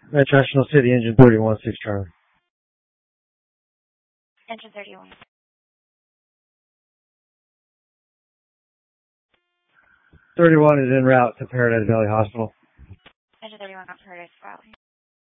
National City, engine 31, 6 Charlie. Engine 31. 31 is en route to Paradise Valley Hospital. Engine 31 on Paradise Valley.